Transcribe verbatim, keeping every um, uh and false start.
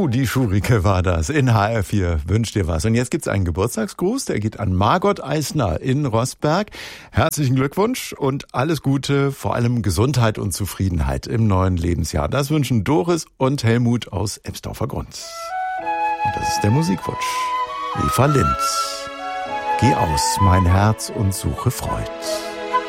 Rudi Schurike war das. In H R vier wünscht dir was. Und jetzt gibt's einen Geburtstagsgruß, der geht an Margot Eisner in Roßberg. Herzlichen Glückwunsch und alles Gute, vor allem Gesundheit und Zufriedenheit im neuen Lebensjahr. Das wünschen Doris und Helmut aus Ebsdorfer Grund. Und das ist der Musikwunsch. Eva Linz. Geh aus, mein Herz, und suche Freud.